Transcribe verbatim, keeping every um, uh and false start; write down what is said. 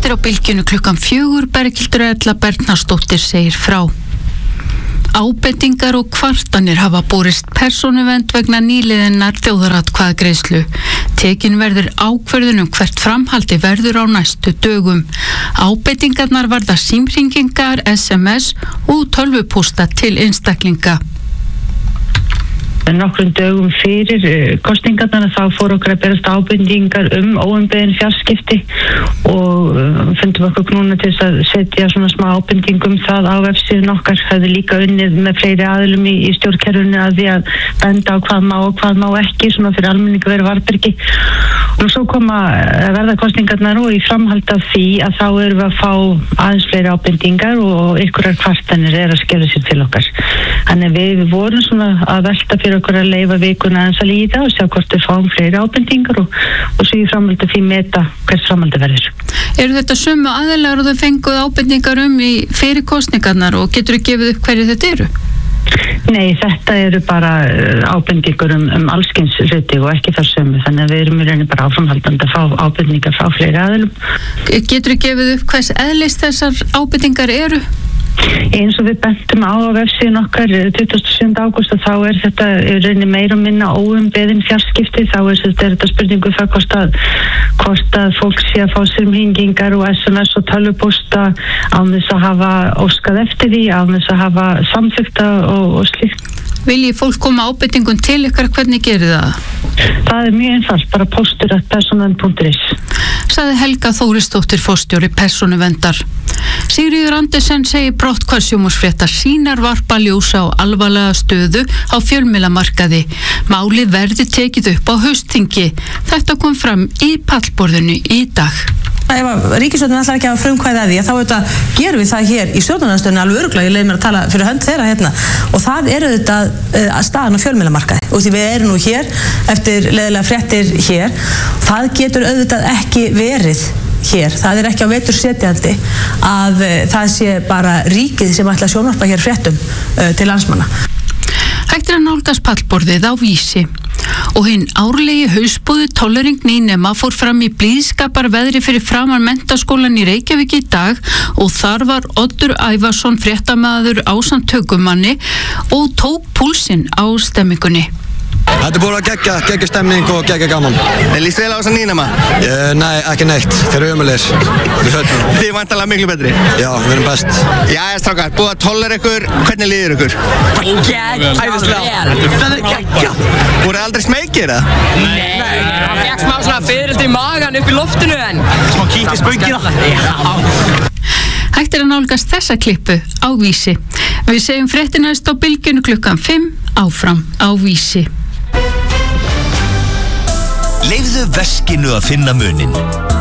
Fréttir á Bylgjunni klukkan fjögur. Berghildur Erla Bernharðsdóttir segir frá. Ábendingar og kvartanir hafa borist Persónuvernd vegna nýliðinnar þjóðaratkvæðagreiðslu. Tekin verður ákvörðun um hvert framhaldi verður á næstu dögum. Ábendingarnar varða símhringingar, S M S og tölvupósta til einstaklinga. Nokkrum dögum fyrir kosningarnar þá fór okkur að berast ábendingar um óumbeðin fjarskipti og fundum okkur núna til þess að setja svona smá ábendingum það á vefsíðun okkar. Hefði líka unnið með fleiri aðilum í, í stjórnkerfinu að því að benda á hvað má og hvað má ekki svona fyrir almenningu verið varbergi. Og svo koma að verða kosningarnar og í framhald af því að þá erum við að fá aðeins fleiri ábendingar og einhverjar kvartanir er að skella sér til okkar. Þannig við, við vorum svona að velta fyrir okkur að leyfa vikuna aðeins að líða og sjá hvort við fáum fleiri ábendingar og, og svo í framhaldi því meta hvert framhaldi verður. Eru þetta sömu aðilar og þau fenguð ábendingar um í fyrir kosningarnar og getur þau gefið upp hverju þetta eru? Nei, þetta eru bara ábendingur um, um allskyns hluti og ekki þar sömu, þannig að við erum í rauninni bara áframhaldandi að fá ábendingar frá fleiri aðilum. Getur þau gefið upp hvers eðlis þessar ábendingar eru? Eins og við bentum á á vefsíðun okkar tuttugasta og sjöunda ágúst og þá er þetta rauninni meira og minna óumbeðin fjarskipti. Þá er þetta, er þetta spurningu það hvort að, hvort að fólk sé að fá sér hringingar og S M S og tölvupósta án þess að hafa óskað eftir því, án þess að hafa samþykta og, og slíkt. Vilji fólk koma ábendingum til ykkar, hvernig gerir það? Það er mjög einfalt, bara póstur at persónuvernd punktur is. Sagði Helga Þórisdóttir forstjóri Persónuverndar. Sigríður Andersen segir brotthvarf sjónvarpsfrétta sínar varpa ljósa á alvarlega stöðu á fjölmiðlamarkaði. Málið verði tekið upp á haustþingi. Þetta kom fram í pallborðinu í dag. Ef ríkisstjórnin ætlar ekki að hafa frumkvæði að því, þá auðvitað gerum við það hér í stjórnarandstöðunni alveg örugglega, ég leyfi mér að tala fyrir hönd þeirra hérna, og það er auðvitað uh, staðan á fjölmiðlamarkaði og því við erum nú hér eftir leiðilega fréttir hér, það getur auðvitað ekki verið hér, það er ekki á vetur setjandi að uh, það sé bara ríkið sem ætla að sjónvarpa hér fréttum uh, til landsmanna. Hægt er að nálgast pallborðið á Vísi og hinn árlegi haustbúði tollering nýnema fór fram í blíðskaparveðri fyrir framan menntaskólan í Reykjavík í dag og þar var Oddur Ævarsson fréttamaður ásamt tökumanni og tók púlsinn á stemmingunni. Þetta er búin að gegga, gegga stemning og gegga gaman. En líst vel á þessa nýnema? Uh, nei, ekki neitt. Þeir eru ömulegir. Þið er vantanlega miklu betri? Já, við erum best. Jæja, strákar, búið að tollera ykkur, hvernig líður ykkur? Æðislega. Það er geggja. Voruð aldrei smekir, eða? Nei, það fekk smá svona fyrirlt í magan upp í loftinu en... Smá kýtt í spöngina. Hægt er að nálgast þessa klippu á Vísi. Við segjum fréttinæst á Bylgjunni klukkan fimm áfram á Vísi. Leyfðu veskinu að finna muninn.